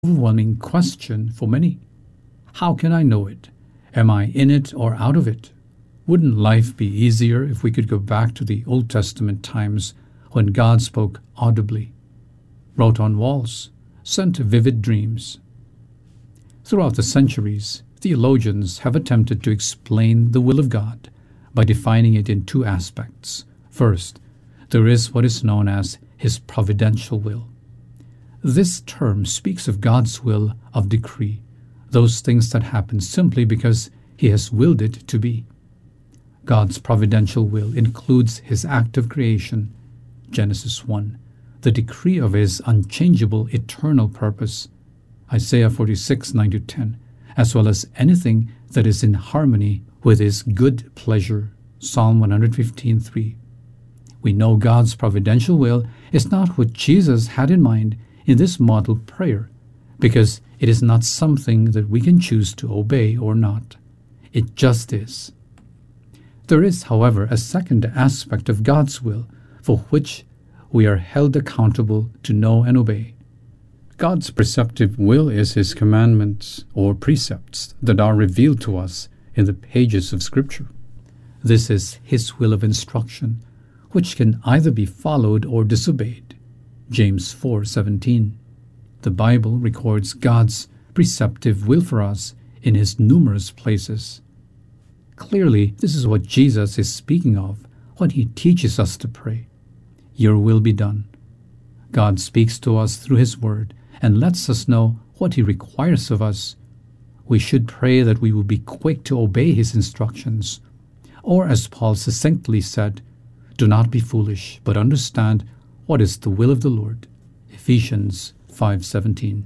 overwhelming question for many. How can I know it? Am I in it or out of it? Wouldn't life be easier if we could go back to the Old Testament times when God spoke audibly, wrote on walls, sent vivid dreams? Throughout the centuries, theologians have attempted to explain the will of God by defining it in two aspects. First, there is what is known as His providential will. This term speaks of God's will of decree, those things that happen simply because He has willed it to be. God's providential will includes His act of creation, Genesis 1, the decree of His unchangeable eternal purpose, Isaiah 46, 9-10, as well as anything that is in harmony with His good pleasure, Psalm 115, 3. We know God's providential will is not what Jesus had in mind in this model prayer, because it is not something that we can choose to obey or not. It just is. There is, however, a second aspect of God's will for which we are held accountable to know and obey. God's preceptive will is His commandments or precepts that are revealed to us in the pages of Scripture. This is His will of instruction, which can either be followed or disobeyed. James 4:17. The Bible records God's preceptive will for us in His numerous places. Clearly, this is what Jesus is speaking of when He teaches us to pray. Your will be done. God speaks to us through His Word and lets us know what He requires of us. We should pray that we will be quick to obey His instructions. Or as Paul succinctly said, do not be foolish, but understand what is the will of the Lord. Ephesians 5:17.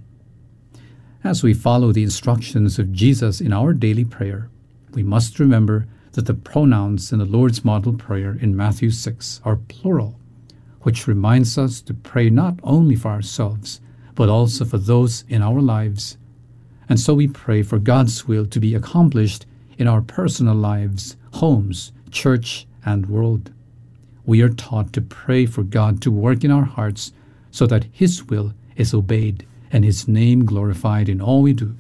As we follow the instructions of Jesus in our daily prayer, we must remember that the pronouns in the Lord's model prayer in Matthew 6 are plural, which reminds us to pray not only for ourselves, but also for those in our lives. And so we pray for God's will to be accomplished in our personal lives, homes, church, and world. We are taught to pray for God to work in our hearts so that His will is obeyed and His name glorified in all we do.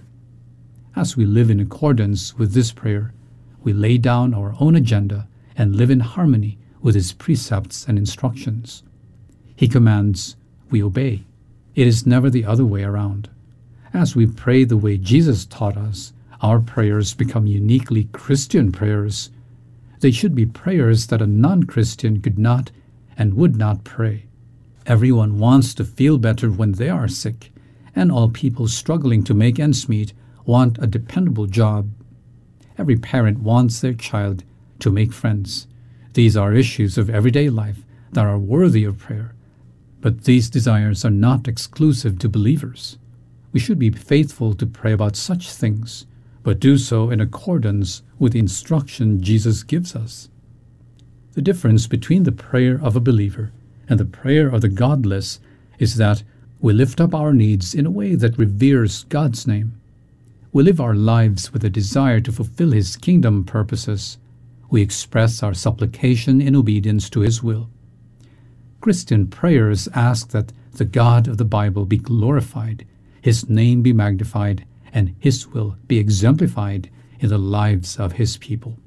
As we live in accordance with this prayer, we lay down our own agenda and live in harmony with His precepts and instructions. He commands, we obey. It is never the other way around. As we pray the way Jesus taught us, our prayers become uniquely Christian prayers. They should be prayers that a non-Christian could not and would not pray. Everyone wants to feel better when they are sick, and all people struggling to make ends meet want a dependable job. Every parent wants their child to make friends. These are issues of everyday life that are worthy of prayer. But these desires are not exclusive to believers. We should be faithful to pray about such things, but do so in accordance with the instruction Jesus gives us. The difference between the prayer of a believer and the prayer of the godless is that we lift up our needs in a way that reveres God's name. We live our lives with a desire to fulfill His kingdom purposes. We express our supplication in obedience to His will. Christian prayers ask that the God of the Bible be glorified, His name be magnified, and His will be exemplified in the lives of His people.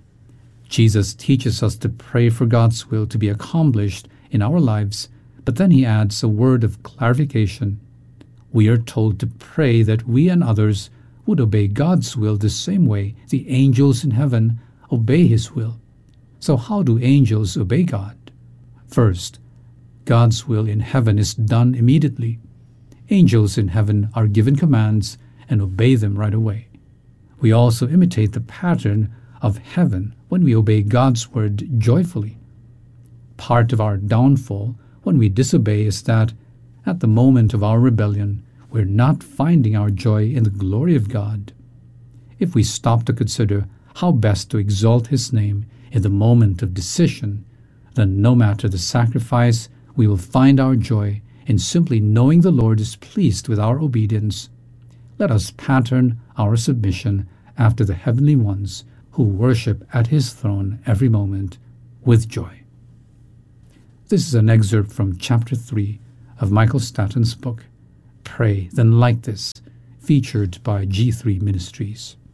Jesus teaches us to pray for God's will to be accomplished in our lives, but then He adds a word of clarification. We are told to pray that we and others would obey God's will the same way the angels in heaven obey His will. So how do angels obey God? First, God's will in heaven is done immediately. Angels in heaven are given commands and obey them right away. We also imitate the pattern of heaven when we obey God's word joyfully. Part of our downfall when we disobey is that, at the moment of our rebellion, we're not finding our joy in the glory of God. If we stop to consider how best to exalt His name in the moment of decision, then no matter the sacrifice, we will find our joy in simply knowing the Lord is pleased with our obedience. Let us pattern our submission after the heavenly ones who worship at His throne every moment with joy. This is an excerpt from chapter 3 of Michael Staton's book, pray than like this, featured by G3 Ministries.